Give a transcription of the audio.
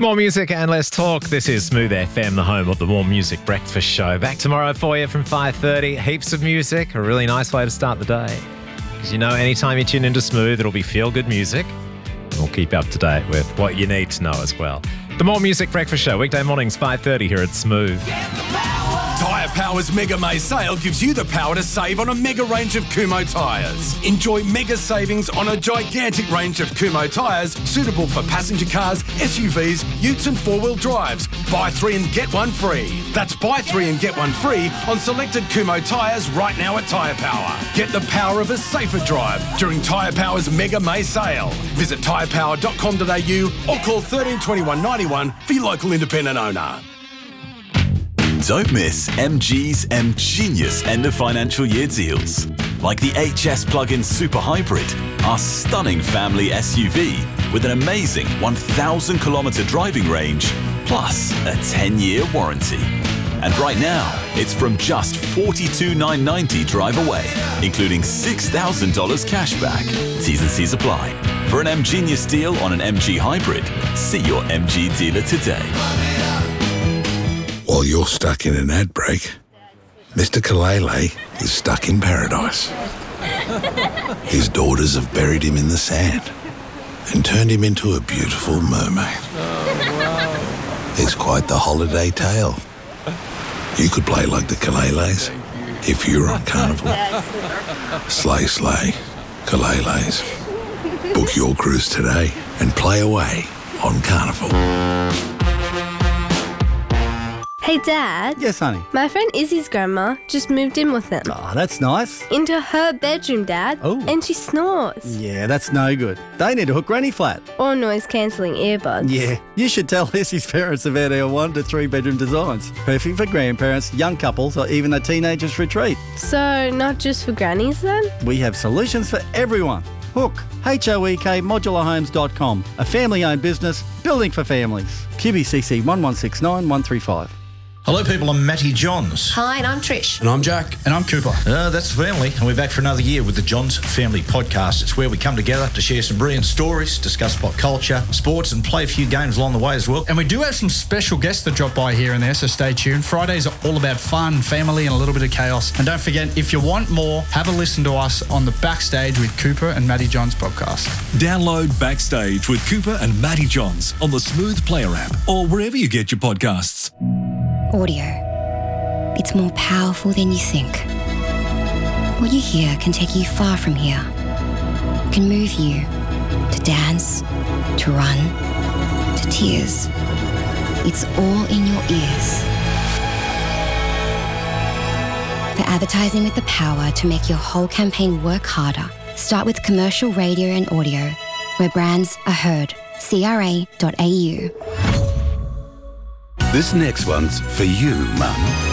More music and less talk. This is Smooth FM, the home of the More Music Breakfast Show. Back tomorrow for you from 5:30. Heaps of music, a really nice way to start the day. Because you know, anytime you tune into Smooth, it'll be feel-good music. We'll keep you up to date with what you need to know as well. The More Music Breakfast Show, weekday mornings, 5:30 here at Smooth. Tyre Power's Mega May sale gives you the power to save on a mega range of Kumho tyres. Enjoy mega savings on a gigantic range of Kumho tyres suitable for passenger cars, SUVs, utes and four-wheel drives. Buy 3 and get 1 free. That's buy 3 and get 1 free on selected Kumho tyres right now at Tyre Power. Get the power of a safer drive during Tyre Power's Mega May sale. Visit tyrepower.com.au or call 13 21 91 for your local independent owner. Don't miss MG's M-Genius end of financial year deals. Like the HS Plug-in Super Hybrid, our stunning family SUV with an amazing 1,000 kilometre driving range, plus a 10-year warranty. And right now, it's from just $42,990 drive away, including $6,000 cash back. T's and C's apply. For an M-Genius deal on an MG Hybrid, see your MG dealer today. While you're stuck in an ad break, Mr. Kalele is stuck in paradise. His daughters have buried him in the sand and turned him into a beautiful mermaid. It's quite the holiday tale. You could play like the Kaleles if you were on Carnival. Slay, slay, Kaleles. Book your cruise today and play away on Carnival. Hey, Dad. Yes, honey. My friend Izzy's grandma just moved in with them. Oh, that's nice. Into her bedroom, Dad. Oh. And she snores. Yeah, that's no good. They need to hook Granny flat. Or noise-cancelling earbuds. Yeah, you should tell Izzy's parents about our 1 to 3 bedroom designs. Perfect for grandparents, young couples, or even a teenager's retreat. So, not just for grannies then? We have solutions for everyone. Hook, HOEK, modularhomes.com. A family-owned business, building for families. QBCC 1169 135. Hello people, I'm Matty Johns. Hi, and I'm Trish. And I'm Jack. And I'm Cooper. That's the family, and we're back for another year with the Johns Family Podcast. It's where we come together to share some brilliant stories, discuss pop culture, sports, and play a few games along the way as well. And we do have some special guests that drop by here and there, so stay tuned. Fridays are all about fun, family, and a little bit of chaos. And don't forget, if you want more, have a listen to us on the Backstage with Cooper and Matty Johns podcast. Download Backstage with Cooper and Matty Johns on the Smooth Player app or wherever you get your podcasts. Audio. It's more powerful than you think. What you hear can take you far from here. It can move you to dance, to run, to tears. It's all in your ears. For advertising with the power to make your whole campaign work harder, start with commercial radio and audio, where brands are heard. CRA.au. This next one's for you, Mum.